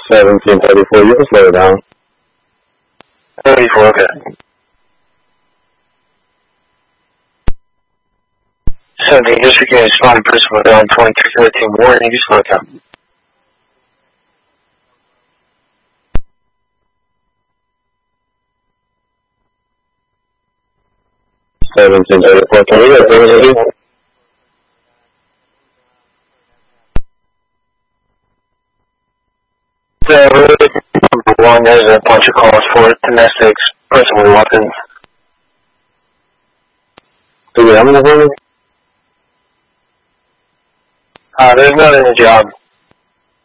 1734, you can slow it down. 34, okay. 17, just again, spotted person with on 2213 warning, you slow it down. Can we get visibility? Number 1, there's a bunch of calls for domestics, person with weapons. Do we have any? There's none in the job.